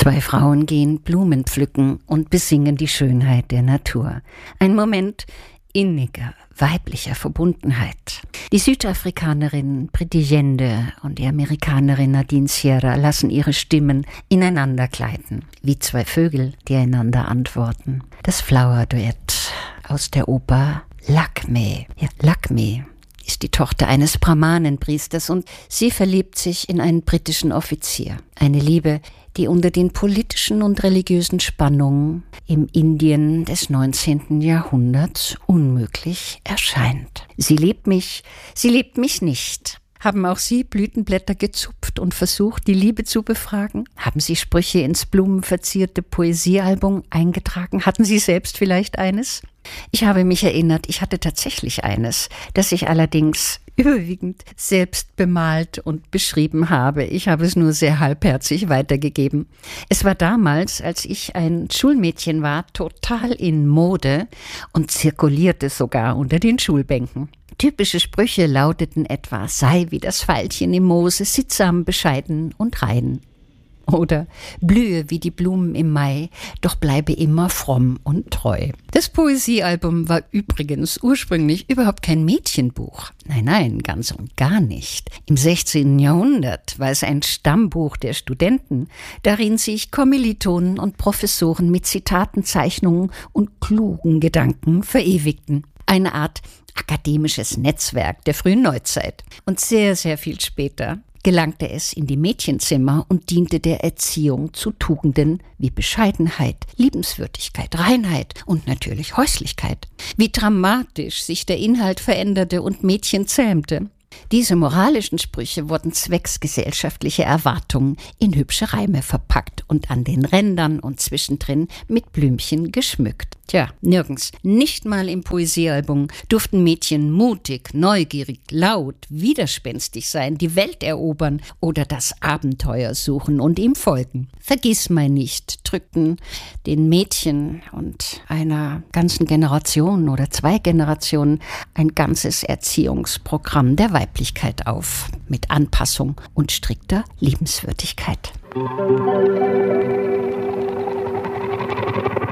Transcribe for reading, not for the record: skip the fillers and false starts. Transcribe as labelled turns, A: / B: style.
A: Zwei Frauen gehen Blumen pflücken und besingen die Schönheit der Natur. Ein Moment inniger, weiblicher Verbundenheit. Die Südafrikanerin Priti Jende und die Amerikanerin Nadine Sierra lassen ihre Stimmen ineinander gleiten, wie zwei Vögel, die einander antworten. Das Flower-Duett aus der Oper Lakme. Ja, Lakme ist die Tochter eines Brahmanenpriesters und sie verliebt sich in einen britischen Offizier. Eine Liebe, die unter den politischen und religiösen Spannungen im Indien des 19. Jahrhunderts unmöglich erscheint. Sie liebt mich nicht. Haben auch Sie Blütenblätter gezupft und versucht, die Liebe zu befragen? Haben Sie Sprüche ins blumenverzierte Poesiealbum eingetragen? Hatten Sie selbst vielleicht eines? Ich habe mich erinnert, ich hatte tatsächlich eines, das ich allerdings überwiegend selbst bemalt und beschrieben habe. Ich habe es nur sehr halbherzig weitergegeben. Es war damals, als ich ein Schulmädchen war, total in Mode und zirkulierte sogar unter den Schulbänken. Typische Sprüche lauteten etwa: sei wie das Veilchen im Moose, sittsam, bescheiden und rein. Oder blühe wie die Blumen im Mai, doch bleibe immer fromm und treu. Das Poesiealbum war übrigens ursprünglich überhaupt kein Mädchenbuch. Nein, ganz und gar nicht. Im 16. Jahrhundert war es ein Stammbuch der Studenten, darin sich Kommilitonen und Professoren mit Zitaten, Zeichnungen und klugen Gedanken verewigten. Eine Art akademisches Netzwerk der frühen Neuzeit. Und sehr, sehr viel später gelangte es in die Mädchenzimmer und diente der Erziehung zu Tugenden wie Bescheidenheit, Liebenswürdigkeit, Reinheit und natürlich Häuslichkeit. Wie dramatisch sich der Inhalt veränderte und Mädchen zähmte. Diese moralischen Sprüche wurden zwecks gesellschaftlicher Erwartungen in hübsche Reime verpackt und an den Rändern und zwischendrin mit Blümchen geschmückt. Tja, nirgends, nicht mal im Poesiealbum, durften Mädchen mutig, neugierig, laut, widerspenstig sein, die Welt erobern oder das Abenteuer suchen und ihm folgen. Vergissmeinnicht drückten den Mädchen und einer ganzen Generation oder 2 Generationen ein ganzes Erziehungsprogramm der Weiblichkeit auf, mit Anpassung und strikter Liebenswürdigkeit.